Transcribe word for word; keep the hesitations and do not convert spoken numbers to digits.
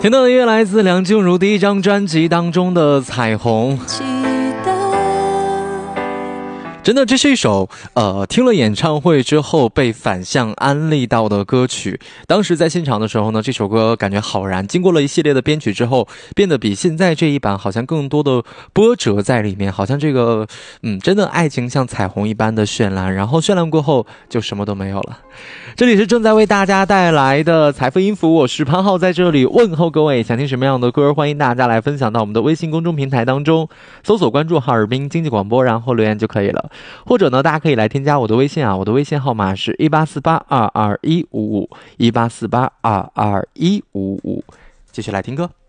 听到的音乐来自梁静茹第一张专辑当中的《彩虹》。真的，这是一首呃，听了演唱会之后被反向安利到的歌曲。当时在现场的时候呢，这首歌感觉好燃，经过了一系列的编曲之后，变得比现在这一版好像更多的波折在里面，好像这个嗯，真的爱情像彩虹一般的绚烂，然后绚烂过后就什么都没有了。这里是正在为大家带来的财富音符，我是潘浩，在这里问候各位。想听什么样的歌，欢迎大家来分享到我们的微信公众平台当中，搜索关注哈尔滨经济广播，然后留言就可以了。或者呢，大家可以来添加我的微信啊，我的微信号码是一八四八二二一五五一八四八二二一五五。继续来听歌。